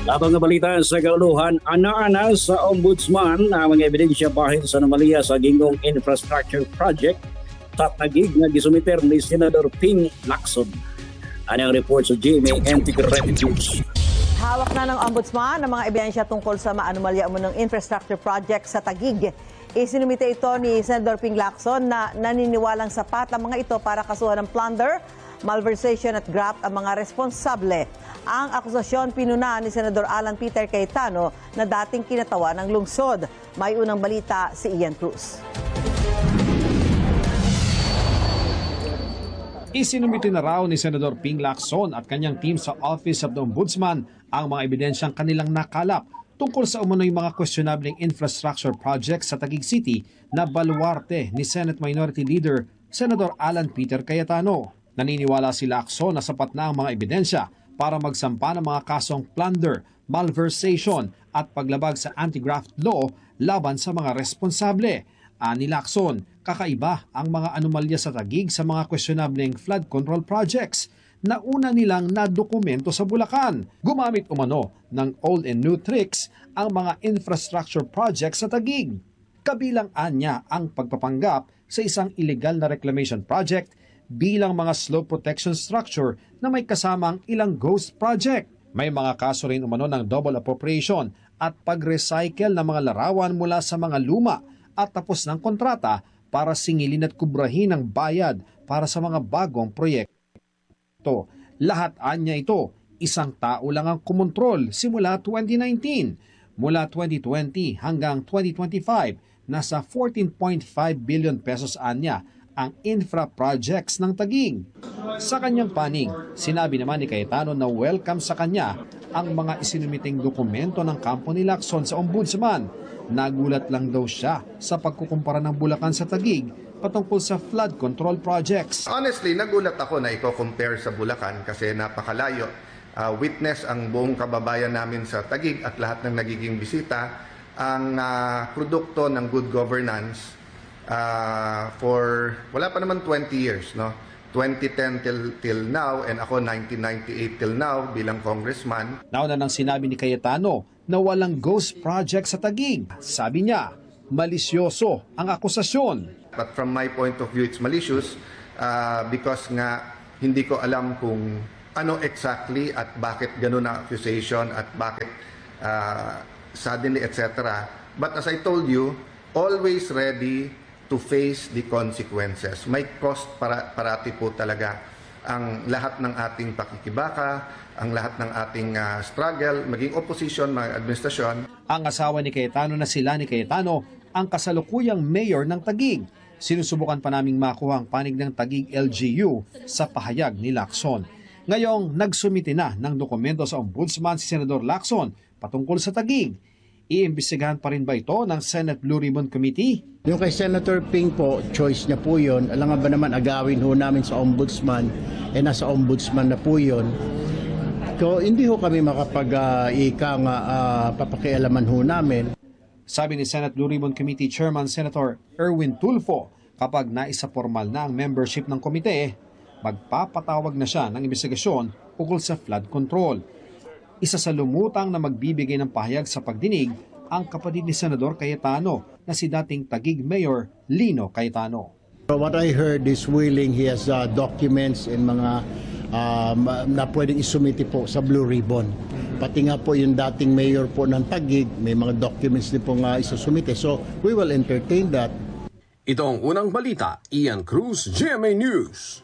Labang nga balita sa kauluhan, ana-ana sa Ombudsman ang mga ebidensya bahin sa anomalya sa Gingong Infrastructure Project tatagig nga gisumiter ni Senador Ping Lacson. Ano ang report sa GMA Integrated News? Hawak na ng Ombudsman ang mga ebidensya tungkol sa maanomalya ng infrastructure project sa Taguig. Isinumite ito ni Senador Ping Lacson na naniniwalang sapat ang mga ito para kasuhan ng plunder, malversation at graft ang mga responsable. Ang akusasyon pinuna ni Senador Alan Peter Cayetano na dating kinatawa ng lungsod. May unang balita si Ian Cruz. Isinumite na raw ni Senador Ping Lacson at kanyang team sa Office of the Ombudsman ang mga ebidensyang kanilang nakalap tungkol sa umunoy mga questionabling infrastructure projects sa Taguig City na baluarte ni Senate Minority Leader Senador Alan Peter Cayetano. Naniniwala si Lacson na sapat na ang mga ebidensya para magsampa ng mga kasong plunder, malversation at paglabag sa anti-graft law laban sa mga responsable. Ani Lacson, kakaiba ang mga anomalya sa Taguig sa mga questionabling flood control projects na una nilang nadokumento sa Bulacan. Gumamit umano ng old and new tricks ang mga infrastructure projects sa Taguig. Kabilang anya ang pagpapanggap sa isang illegal na reclamation project bilang mga slope protection structure na may kasamang ilang ghost project. May mga kaso rin umano ng double appropriation at pag-recycle ng mga larawan mula sa mga luma at tapos ng kontrata para singilin at kubrahin ang bayad para sa mga bagong proyekto. Lahat anya ito, isang tao lang ang kumontrol simula 2019. Mula 2020 hanggang 2025, nasa 14.5 billion pesos anya ang infra projects ng Taguig. Sa kanyang panig, sinabi naman ni Cayetano na welcome sa kanya ang mga isinumiting dokumento ng kampo ni Lacson sa Ombudsman. Nagulat lang daw siya sa pagkukumpara ng Bulacan sa Taguig patungkol sa flood control projects. Honestly, nagulat ako na i-compare sa Bulacan kasi napakalayo. Witness ang buong kababayan namin sa Taguig at lahat ng nagiging bisita ang produkto ng good governance for wala pa naman 20 years, no? 2010 till now and ako 1998 till now bilang congressman. Nauna nang sinabi ni Cayetano na walang ghost project sa Taguig. Sabi niya, malisyoso ang akusasyon. But from my point of view, it's malicious because nga hindi ko alam kung ano exactly at bakit ganun ang accusation at bakit suddenly etc. But as I told you, always ready to face the consequences. May cost parati po talaga ang lahat ng ating pakikibaka, ang lahat ng ating struggle, maging opposition, mga administrasyon. Ang asawa ni Cayetano na sila ni Cayetano ang kasalukuyang mayor ng Taguig. Sinusubukan pa naming makuha ang panig ng Taguig LGU sa pahayag ni Lacson. Ngayong nagsumite na ng dokumento sa Ombudsman si Senador Lacson patungkol sa Taguig. Iimbestigahan pa rin ba ito ng Senate Blue Ribbon Committee? Yung kay Senator Ping po, choice niya po yun. Alam nga ba naman agawin ho namin sa Ombudsman, nasa Ombudsman na po yun. So hindi ho kami papakialaman ho namin. Sabi ni Senate Blue Ribbon Committee Chairman Senator Erwin Tulfo, kapag naisa formal na ang membership ng komite, magpapatawag na siya ng investigasyon ukol sa flood control. Isa sa lumutang na magbibigay ng pahayag sa pagdinig ang kapatid ni Senador Cayetano na si dating Taguig Mayor Lino Cayetano. What I heard is willing, he has documents and mga na pwedeng isumiti po sa Blue Ribbon. Pati nga po yung dating mayor po ng Taguig, may mga documents din po nga isusumite. So we will entertain that. Ito ang unang balita, Ian Cruz, GMA News.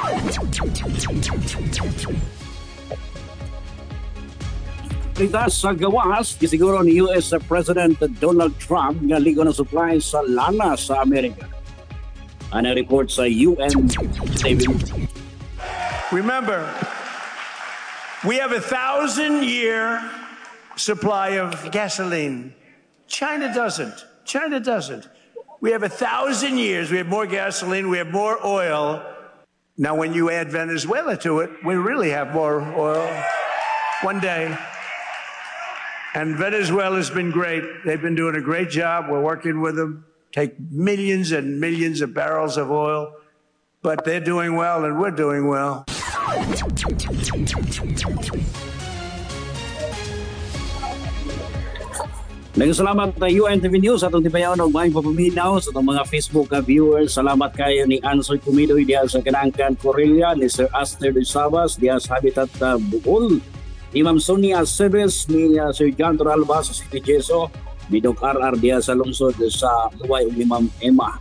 Balita sa gawas, gisiguro ni US President Donald Trump nga ligo ng supply sa lana sa Amerika. Ano report sa UN David. Remember, we have 1,000-year supply of gasoline. China doesn't. China doesn't. We have 1,000 years. We have more gasoline. We have more oil. Now, when you add Venezuela to it, we really have more oil one day. And Venezuela's been great. They've been doing a great job. We're working with them. Take millions and millions of barrels of oil. But they're doing well and we're doing well. Nagsalamat na UNTV News atong tibayaw ng mga papaminaw sa itong mga Facebook viewers. Salamat kayo ni Ansoy Cumidoy diya sa Kanangkan Correlia, ni Sir Aster de Sabas diya sa Habitat Bukol, ni Ma'am Sonia Aceves, ni Sir John Toralba sa City Jeso, ni Doc RR diya sa lungsod sa Luway, ni Ma'am Emma.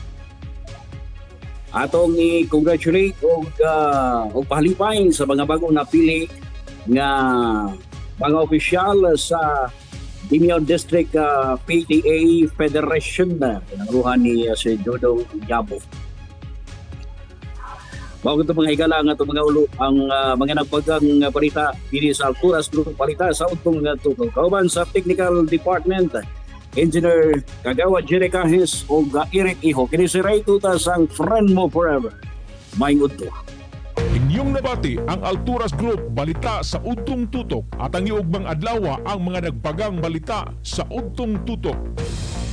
Atong i-congratulate og pahalipay sa mga bagong napili nga mga opisyal sa Dimio District PTA Federation na pinanguruhan ni si Dodong Yabo. Bago ito mga higala nga ito mga ulo ang mga nagpagang balita dili sa Alturas Group balita sa utong tutong kauban sa Technical Department Engineer Kagawa Jerry Cajes o Eric Iho kini si Ray Tutas ang friend mo forever. Maayong udto. Inyong nabati ang Alturas Group balita sa Udtong Tutok at ang iugbang adlaw ang mga nagpagang balita sa Udtong Tutok.